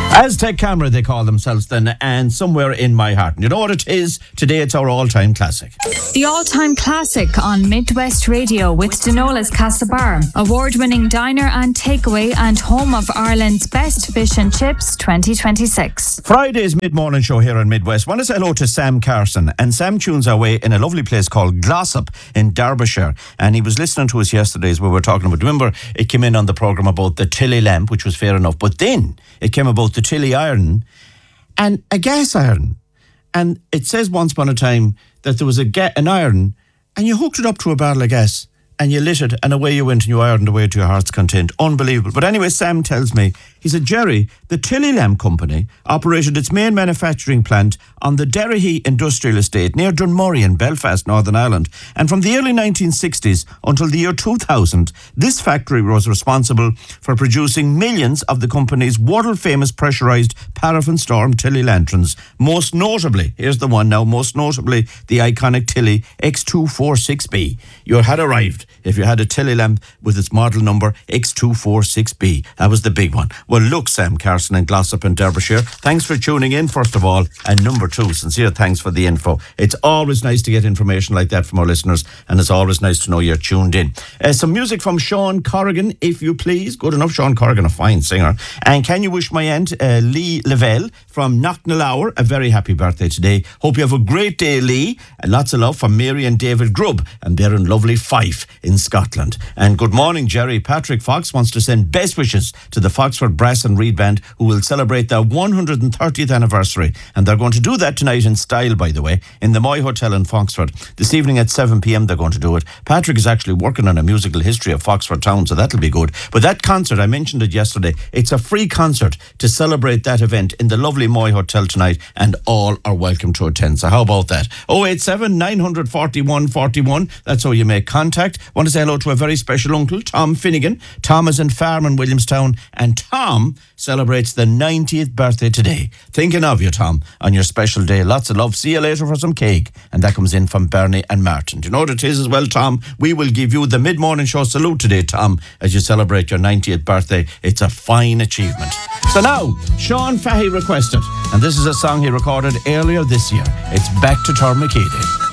Aztec Camera, they call themselves then, and Somewhere in My Heart. And you know what it is? Today it's our all-time classic. The all-time classic on Midwest Radio with Denola's Castlebar, award-winning diner and takeaway and home of Ireland's best fish and chips 2026. Friday's mid-morning show here on Midwest. Want to say hello to Sam Carson. And Sam tunes our way in a lovely place called Glossop in Derbyshire. And he was listening to us yesterday as we were talking about. Remember, it came in on the programme about the Tilly lamp, which was fair enough. But then it came about the Tilly iron and a gas iron. And it says once upon a time that there was an iron and you hooked it up to a barrel of gas and you lit it and away you went and you ironed away to your heart's content. Unbelievable. But anyway, Sam tells me, he said, Jerry, the Tilly Lamp Company operated its main manufacturing plant on the Derryhee Industrial Estate near Dunmurry in Belfast, Northern Ireland. And from the early 1960s until the year 2000, this factory was responsible for producing millions of the company's world-famous pressurised paraffin storm Tilly lanterns. Most notably, here's the one now, most notably the iconic Tilly X246B. You had arrived if you had a Tilly lamp with its model number X246B. That was the big one. Well, look, Sam Carson in Glossop in Derbyshire, thanks for tuning in, first of all. And number two, sincere thanks for the info. It's always nice to get information like that from our listeners, and it's always nice to know you're tuned in. Some music from Sean Corrigan, if you please. Good enough, Sean Corrigan, a fine singer. And can you wish my aunt, Lee Lavelle from Knocknallower, a very happy birthday today. Hope you have a great day, Lee. And lots of love from Mary and David Grubb, and they're in lovely Fife in Scotland. And good morning, Jerry. Patrick Fox wants to send best wishes to the Foxford Brass and Reed Band, who will celebrate their 130th anniversary. And they're going to do that tonight in style, by the way, in the Moy Hotel in Foxford. This evening at 7 p.m. they're going to do it. Patrick is actually working on a musical history of Foxford town, so that'll be good. But that concert, I mentioned it yesterday, it's a free concert to celebrate that event in the lovely Moy Hotel tonight, and all are welcome to attend. So how about that? 087 941 41. That's how you make contact. Want to say hello to a very special uncle, Tom Finnegan. Tom is in Farm in Williamstown, and Tom celebrates the 90th birthday today. Thinking of you, Tom, on your special day. Lots of love. See you later for some cake. And that comes in from Bernie and Martin. Do you know what it is as well, Tom? We will give you the mid-morning show salute today, Tom, as you celebrate your 90th birthday. It's a fine achievement. So now, Sean Fahey requested, and this is a song he recorded earlier this year. It's Back to Tormakeedy.